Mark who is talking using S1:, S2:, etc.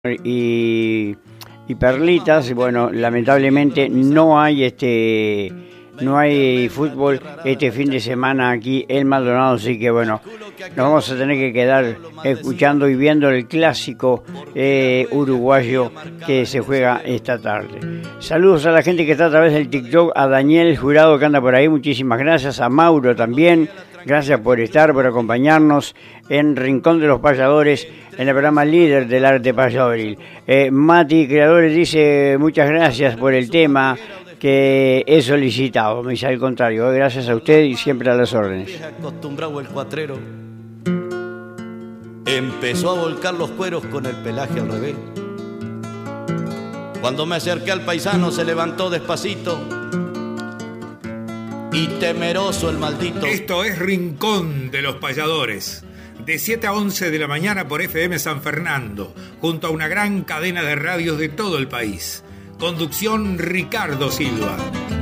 S1: y, y Perlitas. Bueno, lamentablemente no hay fútbol este fin de semana aquí en Maldonado, así que bueno, nos vamos a tener que quedar escuchando y viendo el clásico uruguayo que se juega esta tarde. Saludos a la gente que está a través del TikTok, a Daniel Jurado que anda por ahí, muchísimas gracias, a Mauro también, gracias por estar, por acompañarnos en Rincón de los Payadores, en el programa líder del arte payadoril. Mati Creadores dice muchas gracias por el tema que he solicitado. Me dice al contrario, gracias a usted y siempre a las órdenes.
S2: Acostumbrado el cuatrero empezó a volcar los cueros con el pelaje al revés. Cuando me acerqué al paisano se levantó despacito y temeroso el maldito.
S3: Esto es Rincón de los Payadores, de 7 a 11 de la mañana por FM San Fernando, junto a una gran cadena de radios de todo el país. Conducción Ricardo Silva.